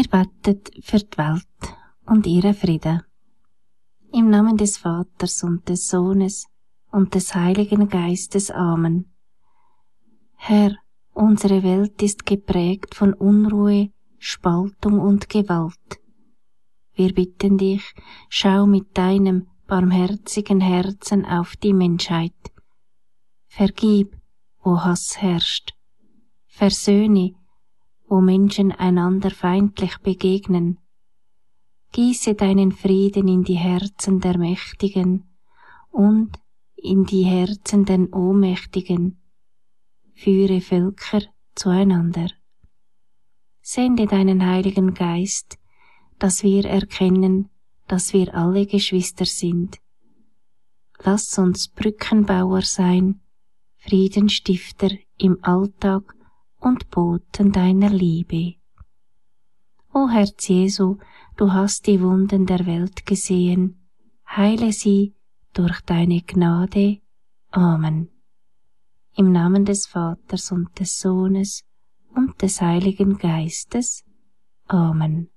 Wir beten für die Welt und ihren Frieden. Im Namen des Vaters und des Sohnes und des Heiligen Geistes. Amen. Herr, unsere Welt ist geprägt von Unruhe, Spaltung und Gewalt. Wir bitten dich, schau mit deinem barmherzigen Herzen auf die Menschheit. Vergib, wo Hass herrscht. Versöhne, wo Menschen einander feindlich begegnen. Gieße deinen Frieden in die Herzen der Mächtigen und in die Herzen der Ohnmächtigen. Führe Völker zueinander. Sende deinen Heiligen Geist, dass wir erkennen, dass wir alle Geschwister sind. Lass uns Brückenbauer sein, Friedensstifter im Alltag und Boten deiner Liebe. O Herz Jesu, du hast die Wunden der Welt gesehen, heile sie durch deine Gnade. Amen. Im Namen des Vaters und des Sohnes und des Heiligen Geistes. Amen.